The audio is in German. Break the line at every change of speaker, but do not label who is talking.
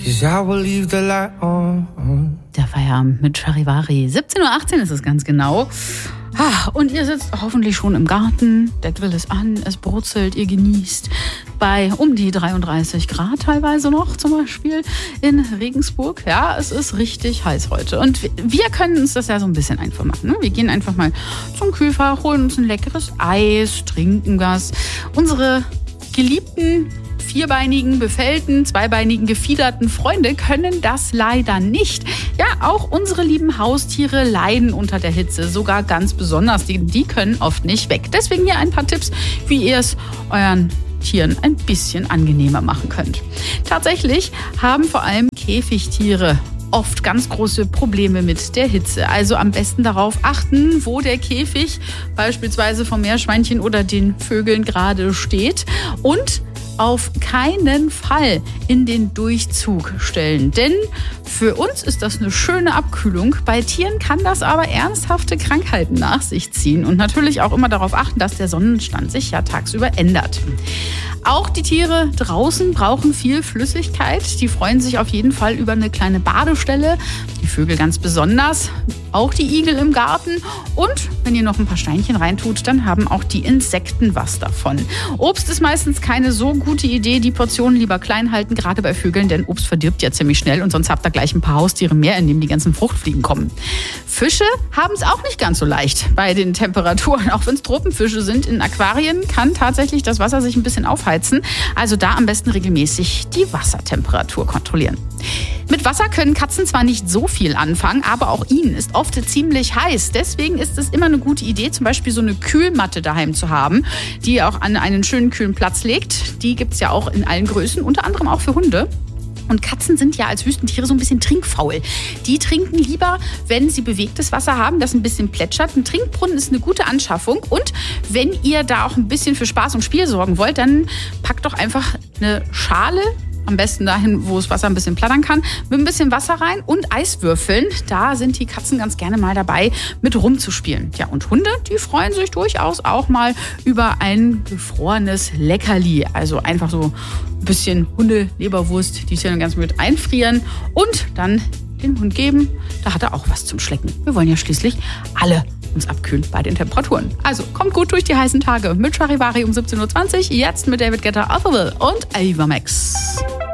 'cause I will leave the light on.
Der Feierabend mit Charivari. 17:18 Uhr ist es ganz genau. Und ihr sitzt hoffentlich schon im Garten, der Grill ist an, es brutzelt, ihr genießt bei um die 33 Grad teilweise noch, zum Beispiel in Regensburg. Ja, es ist richtig heiß heute. Und wir können uns das ja so ein bisschen einfach machen. Ne? Wir gehen einfach mal zum Kühlfach, holen uns ein leckeres Eis, trinken was. Unsere geliebten vierbeinigen, befellten, zweibeinigen, gefiederten Freunde können das leider nicht. Ja, auch unsere lieben Haustiere leiden unter der Hitze, sogar ganz besonders. Die können oft nicht weg. Deswegen hier ein paar Tipps, wie ihr es euren Tieren ein bisschen angenehmer machen könnt. Tatsächlich haben vor allem Käfigtiere oft ganz große Probleme mit der Hitze. Also am besten darauf achten, wo der Käfig beispielsweise vom Meerschweinchen oder den Vögeln gerade steht und auf keinen Fall in den Durchzug stellen. Denn für uns ist das eine schöne Abkühlung. Bei Tieren kann das aber ernsthafte Krankheiten nach sich ziehen. Und natürlich auch immer darauf achten, dass der Sonnenstand sich ja tagsüber ändert. Auch die Tiere draußen brauchen viel Flüssigkeit. Die freuen sich auf jeden Fall über eine kleine Badestelle. Die Vögel ganz besonders. Auch die Igel im Garten. Und wenn ihr noch ein paar Steinchen reintut, dann haben auch die Insekten was davon. Obst ist meistens keine so gute Idee. Die Portionen lieber klein halten, gerade bei Vögeln, denn Obst verdirbt ja ziemlich schnell und sonst habt ihr gleich ein paar Haustiere mehr, in denen die ganzen Fruchtfliegen kommen. Fische haben es auch nicht ganz so leicht bei den Temperaturen. Auch wenn es Tropenfische sind, in Aquarien kann tatsächlich das Wasser sich ein bisschen aufheizen. Also da am besten regelmäßig die Wassertemperatur kontrollieren. Mit Wasser können Katzen zwar nicht so viel anfangen, aber auch ihnen ist oft ziemlich heiß. Deswegen ist es immer eine gute Idee, zum Beispiel so eine Kühlmatte daheim zu haben, die ihr auch an einen schönen kühlen Platz legt. Die gibt es ja auch in allen Größen, unter anderem auch für Hunde. Und Katzen sind ja als Wüstentiere so ein bisschen trinkfaul. Die trinken lieber, wenn sie bewegtes Wasser haben, das ein bisschen plätschert. Ein Trinkbrunnen ist eine gute Anschaffung. Und wenn ihr da auch ein bisschen für Spaß und Spiel sorgen wollt, dann packt doch einfach eine Schale, am besten dahin, wo das Wasser ein bisschen plattern kann, mit ein bisschen Wasser rein und Eiswürfeln. Da sind die Katzen ganz gerne mal dabei, mit rumzuspielen. Ja, und Hunde, die freuen sich durchaus auch mal über ein gefrorenes Leckerli. Also einfach so ein bisschen Hundeleberwurst, die sie dann ganz mit einfrieren und dann den Hund geben. Da hat er auch was zum Schlecken. Wir wollen ja schließlich alle uns abkühlen bei den Temperaturen. Also kommt gut durch die heißen Tage mit Charivari um 17:20 Uhr. Jetzt mit David Guetta, Otherwell und Ava Max.